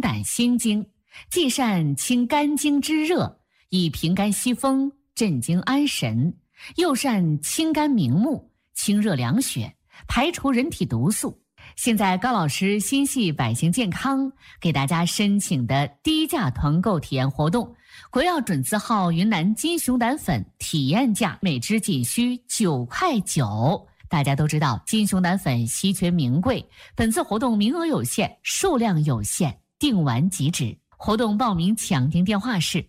胆心经，既善清肝经之热，以平肝息风，镇惊安神；又善清肝明目，清热凉血，排除人体毒素。现在高老师心系百姓健康，给大家申请的低价团购体验活动，国药准字号云南金熊胆粉体验价每支仅需9块9。大家都知道金熊胆粉稀缺名贵，本次活动名额有限，数量有限，订完即止。活动报名抢订电话是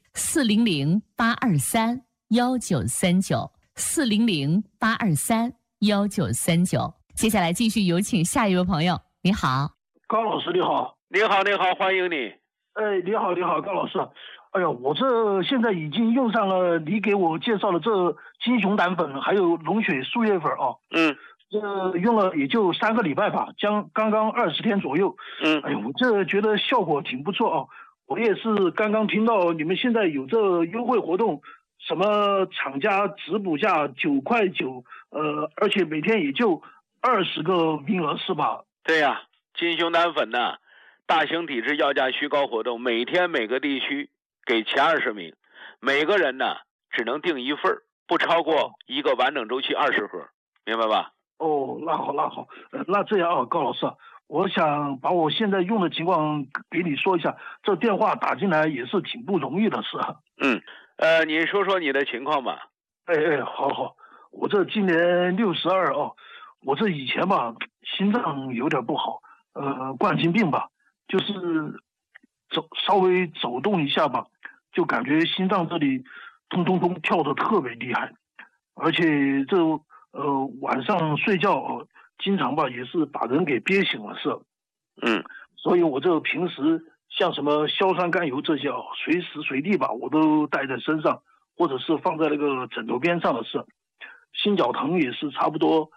400-823-1939，400-823-1939。接下来继续有请下一位朋友。你好， 高老师你好。 你好，欢迎你。 你好，高老师。哎呀，我这现在已经用上了你给我介绍的这金熊胆粉，还有龙血树叶粉啊。这用了也就3个礼拜吧，刚刚20天左右。哎呀，我这觉得效果挺不错啊。我也是刚刚听到你们现在有这优惠活动，什么厂家直补价9块9，而且每天也就20个名额是吧？ 对呀，金熊胆粉呢，大型体质要价虚高活动，每天每个地区给前20名，每个人呢只能订1份，不超过一个完整周期20盒，明白吧？ 哦，那好，那这样啊，高老师，我想把我现在用的情况给你说一下，这电话打进来也是挺不容易的事。 你说说你的情况吧。 好，我这今年62哦，我这以前吧心脏有点不好，冠心病吧，就是稍微走动一下吧，就感觉心脏这里咚咚咚跳得特别厉害，而且这晚上睡觉经常吧也是把人给憋醒了是。所以我这平时像什么硝酸甘油这些随时随地吧我都带在身上，或者是放在那个枕头边上的是。心绞疼也是差不多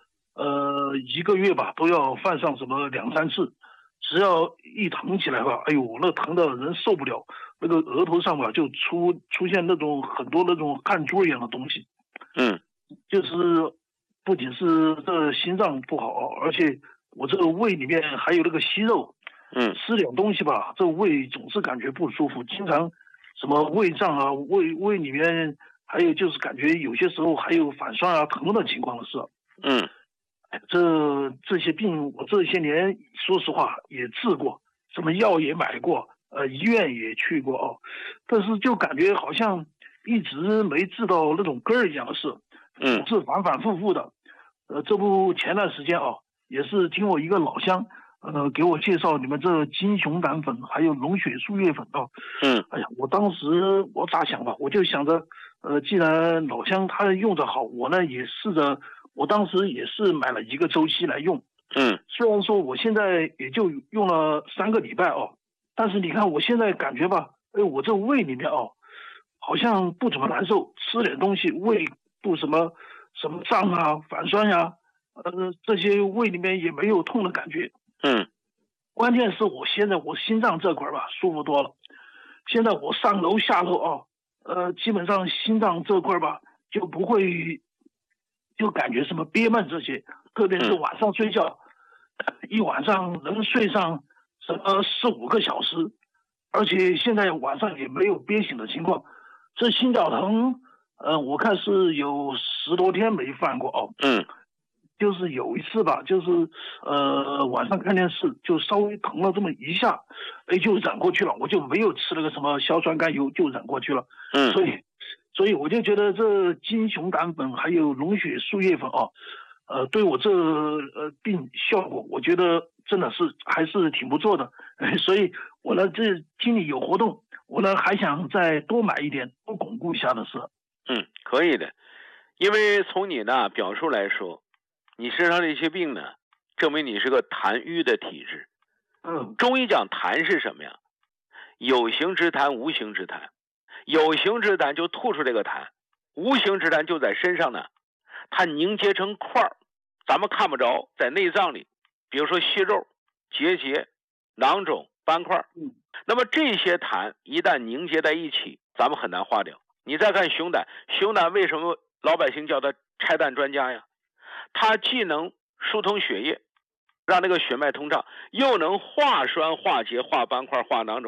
1个月吧都要犯上什么2-3次，只要一疼起来吧，哎呦那疼的人受不了，那个额头上吧就出现那种很多那种汗珠一样的东西。就是不仅是这心脏不好，而且我这个胃里面还有那个息肉。吃点东西吧，这胃总是感觉不舒服，经常什么胃胀啊，胃里面还有就是感觉有些时候还有反酸啊、疼的情况的是。这些病我这些年说实话也治过，什么药也买过，医院也去过但是就感觉好像一直没治到那种根儿一样的事，总是反反复复的。这不前段时间也是听我一个老乡给我介绍你们这金熊胆粉还有龙血树叶粉哎呀，我当时我咋想吧，我就想着既然老乡他用着好，我呢也试着，我当时也是买了1个周期来用。虽然说我现在也就用了3个礼拜但是你看我现在感觉吧，我这胃里面好像不怎么难受，吃点东西胃不什么胀啊、反酸呀，这些胃里面也没有痛的感觉。关键是我现在我心脏这块吧舒服多了，现在我上楼下楼基本上心脏这块吧就不会就感觉什么憋闷这些，特别是晚上睡觉，一晚上能睡上什么4-5个小时，而且现在晚上也没有憋醒的情况。这心绞疼我看是有10多天没犯过就是有一次吧，就是晚上看电视就稍微疼了这么一下，就忍过去了，我就没有吃那个什么硝酸甘油，就忍过去了。所以我就觉得这金熊胆粉还有龙血树叶粉对我这病效果，我觉得真的是还是挺不错的。所以我呢这今里有活动，我呢还想再多买一点，多巩固一下的是。 可以的，因为从你的表述来说，你身上这些病呢，证明你是个痰瘀的体质。中医讲痰是什么呀？有形之痰，无形之痰。有形之痰就吐出这个痰，无形之痰就在身上呢，它凝结成块儿，咱们看不着，在内脏里，比如说息肉、结节、囊肿、斑块。那么这些痰一旦凝结在一起，咱们很难化掉。你再看熊胆，熊胆为什么老百姓叫它拆弹专家呀？它既能疏通血液，让那个血脉通畅，又能化栓、化结、化斑块、化囊肿。